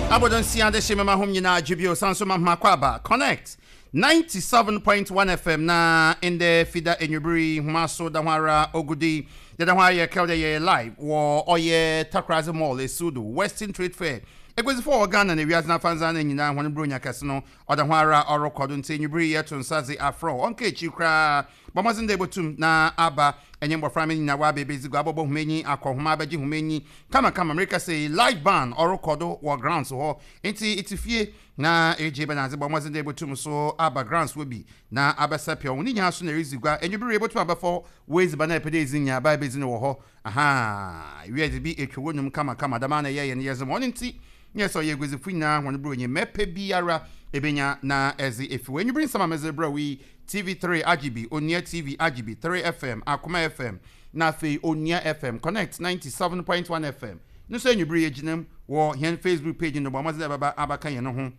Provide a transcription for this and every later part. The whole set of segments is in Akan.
Abodon siya de sheme mahom nyina jibio sanso mahma kwaba connect 97.1 FM na in the fida enyubri humaso damara ogudi de damara ye kelde ye live wo oye takraze mall esudu Western Trade Fair ekwezi for Ghana na wiaz na fanza na nyina hon bronya kase no odahara orokodo nte enyubri ye tonsaze afro onke chikra bamazin de botum na aba enye mboframe nyina wa bebezigo abobo humenyi akohoma abaji humenyi kama America say live ban orokodo wo grounds ho enti itifie na eje banaze bamazin de botum so aba grounds will be na abasapia woni nya so na rizigwa enyubri ye botum abafo ways bana epede zinya ba bezini wo ho aha wieze bi etwonum kama dama na ye ye zemo enti yes o ye gwezifu na hon bro nye mepe biara ebenya na ezi efi enyubri sama meze bro we TV3 RGB, Onia TV RGB, 3 FM, Akuma FM, Nafe Onia FM, Connect 97.1 FM. No say you bring ejinem wo hen Facebook page no bomaze baba abaka ye no ho.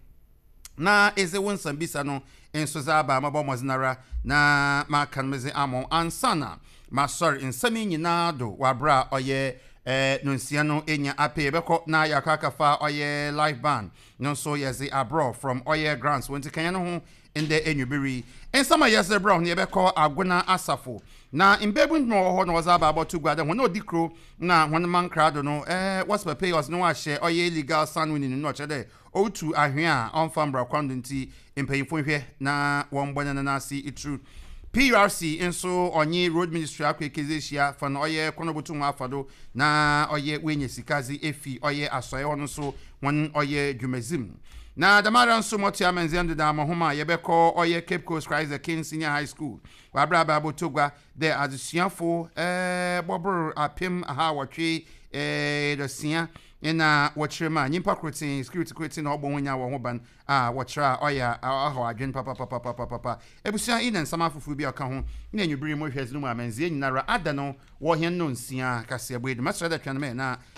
Na eze wonsan bisa no enso za ba mabomazinara na makan meze amon ansana. Ma sorry nsami nyina do wabra oye nonsia no enya ape beko na yakakafa oye live band. No so yezi abroad from oye grants wonti kan no ho in the enyubiri and some years brown ye be call aguna asafo na imbebu no ho no was about to gwa no dikro na one man crowd no what's my pay us no a share or ye legal san winning no chede o to ahwea on fambra kwandunti impeyfo hwe na won bonna na see it true PRC enso onye road ministry akwekezeshia fa na oye konobutu mu afado na oye wenye sikazi efi oye asoye hono so won oye dwumazim na damara nso moti amenziande da mahoma yebeko oye Cape Coast Christ King Senior High School wabra babo togwa de azusiafo bobor apem aha wotwe de sia ina wotrema nyimpa krotin security krotin na obon wonya wo ho ban wotra oya aho adwen papa ebusia ina nsama fufu bi aka ho na nyubiri mo hwezi no amenzie nyinara ada no wo hen no nsia kase abo edi masra da twan me na